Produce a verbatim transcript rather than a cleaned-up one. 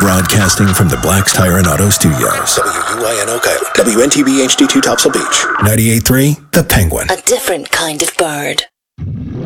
Broadcasting from the Black's Tire and Auto Studios. W U I N Oak Island. W N T B H D two Topsail Beach. ninety-eight point three The Penguin. A different kind of bird.